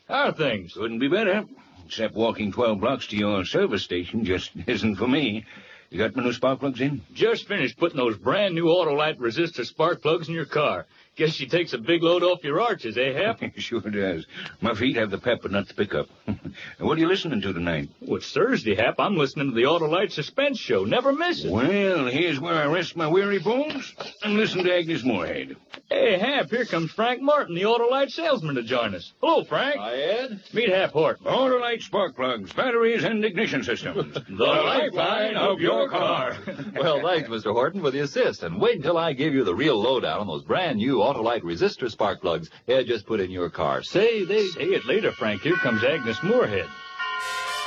How are things? Couldn't be better. Except walking 12 blocks to your service station just isn't for me. You got my new spark plugs in? Just finished putting those brand new Autolite resistor spark plugs in your car. Guess she takes a big load off your arches, eh, Hap? Sure does. My feet have the pep, but not the pickup. What are you listening to tonight? Well, it's Thursday, Hap. I'm listening to the Autolite Suspense Show. Never miss it. Well, here's where I rest my weary bones and listen to Agnes Moorehead. Hey, Hap, here comes Frank Martin, the Autolite salesman, to join us. Hello, Frank. Hi, Ed. Meet Hap Horton. Autolite spark plugs, batteries, and ignition systems. The lifeline of your car. Well, thanks, Mr. Horton, for the assist. And wait until I give you the real lowdown on those brand new Autolite resistor spark plugs Ed just put in your car. Say Say it later, Frank. Here comes Agnes Moorehead.